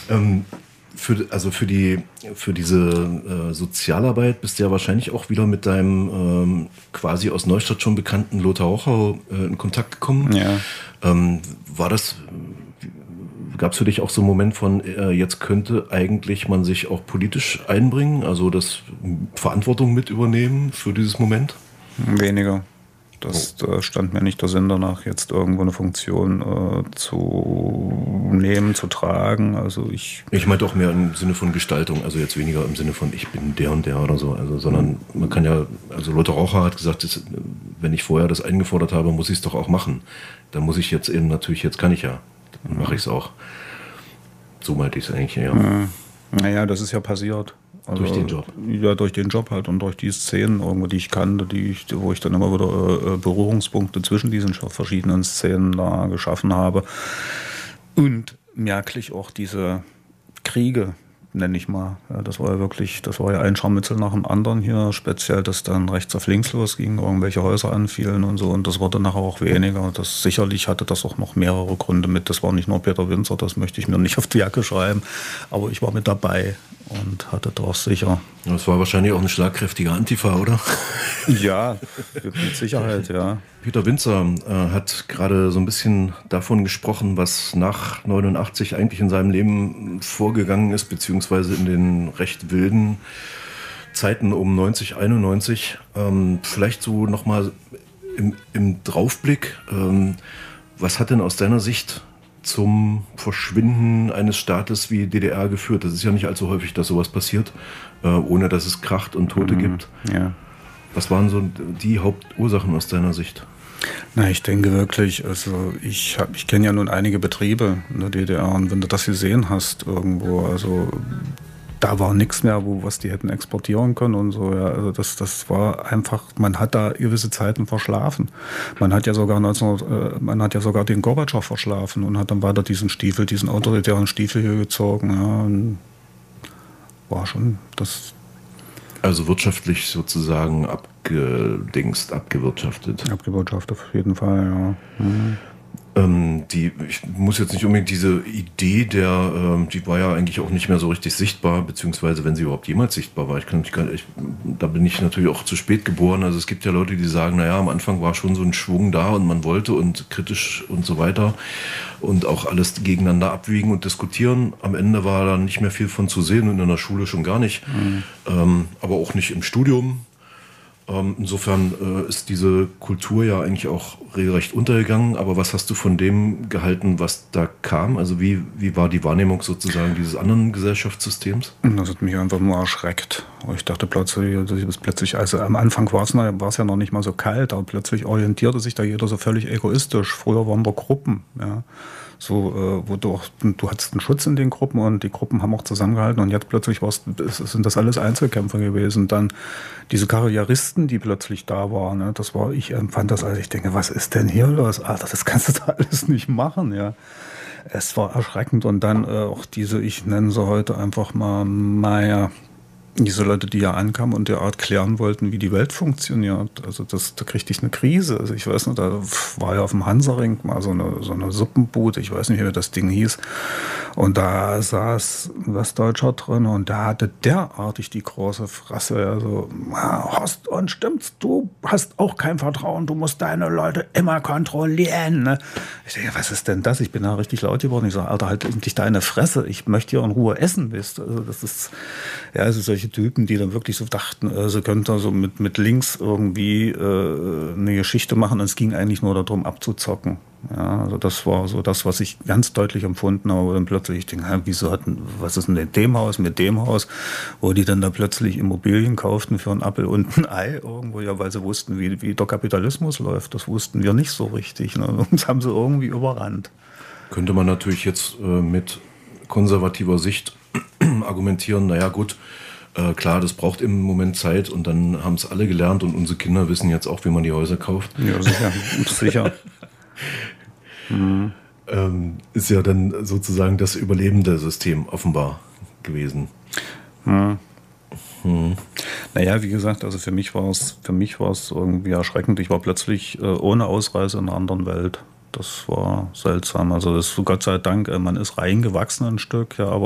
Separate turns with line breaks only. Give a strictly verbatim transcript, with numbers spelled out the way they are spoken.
Ähm, für, also für, die, für diese äh, Sozialarbeit bist du ja wahrscheinlich auch wieder mit deinem ähm, quasi aus Neustadt schon bekannten Lothar Rochau äh, in Kontakt gekommen.
Ja.
Ähm, war das, gab es für dich auch so einen Moment von, äh, jetzt könnte eigentlich man sich auch politisch einbringen, also das Verantwortung mit übernehmen für dieses Moment?
Weniger. Das oh. stand mir nicht der Sinn danach, jetzt irgendwo eine Funktion äh, zu nehmen, zu tragen. Also ich.
Ich meinte auch mehr im Sinne von Gestaltung, also jetzt weniger im Sinne von ich bin der und der oder so, also sondern man kann ja, also Lothar Rochau hat gesagt, das, wenn ich vorher das eingefordert habe, muss ich es doch auch machen. Dann muss ich jetzt eben natürlich, jetzt kann ich ja, dann mache ich es auch. So meinte ich es eigentlich, ja.
ja. Naja, das ist ja passiert. Also,
durch den Job?
Ja, durch den Job halt und durch die Szenen, irgendwo, die ich kannte, die ich, wo ich dann immer wieder äh, Berührungspunkte zwischen diesen verschiedenen Szenen da geschaffen habe. Und merklich auch diese Kriege, nenne ich mal. Ja, das war ja wirklich, das war ja ein Scharmützel nach dem anderen hier, speziell, dass dann rechts auf links losging, irgendwelche Häuser anfielen und so. Und das wurde nachher auch weniger. Das, sicherlich hatte das auch noch mehrere Gründe mit. Das war nicht nur Peter Winzer, das möchte ich mir nicht auf die Jacke schreiben. Aber ich war mit dabei und hatte doch sicher.
Das war wahrscheinlich auch eine schlagkräftige Antifa, oder?
Ja, mit Sicherheit, ja.
Peter Winzer äh, hat gerade so ein bisschen davon gesprochen, was nach neunundachtzig eigentlich in seinem Leben vorgegangen ist, beziehungsweise in den recht wilden Zeiten um neunzig, einundneunzig. Ähm, vielleicht so nochmal im, im Draufblick, ähm, was hat denn aus deiner Sicht zum Verschwinden eines Staates wie D D R geführt? Das ist ja nicht allzu häufig, dass sowas passiert, äh, ohne dass es kracht und Tote mhm, gibt.
Ja.
Was waren so die Hauptursachen aus deiner Sicht?
Na, ich denke wirklich, also ich hab, ich kenne ja nun einige Betriebe in der D D R und wenn du das gesehen hast irgendwo, also da war nichts mehr, wo was die hätten exportieren können und so. Ja. Also das, das war einfach, man hat da gewisse Zeiten verschlafen. Man hat ja sogar neunzehn, äh, man hat ja sogar den Gorbatschow verschlafen und hat dann weiter diesen Stiefel, diesen autoritären Stiefel hier gezogen. Ja. Und war schon das.
Also wirtschaftlich sozusagen abgedingst, abgewirtschaftet.
Abgewirtschaftet auf jeden Fall, ja. Mhm.
Ähm, die, ich muss jetzt nicht unbedingt diese Idee der, ähm, die war ja eigentlich auch nicht mehr so richtig sichtbar, beziehungsweise wenn sie überhaupt jemals sichtbar war. Ich kann, ich kann, ich, da bin ich natürlich auch zu spät geboren. Also es gibt ja Leute, die sagen, naja, am Anfang war schon so ein Schwung da und man wollte und kritisch und so weiter und auch alles gegeneinander abwiegen und diskutieren. Am Ende war da nicht mehr viel von zu sehen und in der Schule schon gar nicht, mhm. ähm, aber auch nicht im Studium. Insofern äh, ist diese Kultur ja eigentlich auch regelrecht untergegangen. Aber was hast du von dem gehalten, was da kam? Also wie, wie war die Wahrnehmung sozusagen dieses anderen Gesellschaftssystems?
Das hat mich einfach nur erschreckt. Ich dachte plötzlich, plötzlich also am Anfang war es, war es ja noch nicht mal so kalt, aber plötzlich orientierte sich da jeder so völlig egoistisch. Früher waren da Gruppen, ja. So, äh, wo du, auch, du hattest einen Schutz in den Gruppen und die Gruppen haben auch zusammengehalten und jetzt plötzlich war's, sind das alles Einzelkämpfer gewesen. Dann diese Karrieristen, die plötzlich da waren, ne, das war, ich empfand das, als ich denke, was ist denn hier los? Alter, das kannst du da alles nicht machen, ja. Es war erschreckend und dann äh, auch diese, ich nenne sie heute einfach mal, naja, diese Leute, die ja ankamen und der Art klären wollten, wie die Welt funktioniert. Also das, da kriegte ich eine Krise. Also ich weiß nicht, da war ja auf dem Hansaring mal so eine, so eine Suppenbude, ich weiß nicht, wie das Ding hieß. Und da saß ein Westdeutscher drin und der hatte derartig die große Fresse. Also, Horst, und stimmt's, du hast auch kein Vertrauen, du musst deine Leute immer kontrollieren. Ne? Ich denke, was ist denn das? Ich bin da richtig laut geworden. Ich sage, Alter, halt endlich deine Fresse. Ich möchte hier in Ruhe essen, wisst. Also das ist, ja, also solche Typen, die dann wirklich so dachten, äh, sie könnten da so mit, mit links irgendwie äh, eine Geschichte machen. Und es ging eigentlich nur darum, abzuzocken. Ja, also das war so das, was ich ganz deutlich empfunden habe. Und dann plötzlich, ich denke, hä, wieso hatten, was ist denn mit dem Haus, mit dem Haus, wo die dann da plötzlich Immobilien kauften für einen Appel und ein Ei irgendwo, ja, weil sie wussten, wie, wie der Kapitalismus läuft. Das wussten wir nicht so richtig. Ne? Uns haben sie irgendwie überrannt.
Könnte man natürlich jetzt äh, mit konservativer Sicht argumentieren, naja gut, Äh, klar, das braucht im Moment Zeit und dann haben es alle gelernt und unsere Kinder wissen jetzt auch, wie man die Häuser kauft.
Ja, sicher. sicher.
Mhm. Ähm, ist ja dann sozusagen das überlebende System offenbar gewesen.
Mhm. Mhm. Naja, wie gesagt, also für mich war es für mich war es irgendwie erschreckend. Ich war plötzlich äh, ohne Ausreise in einer anderen Welt. Das war seltsam. Also das ist Gott sei Dank, man ist reingewachsen ein Stück, ja, aber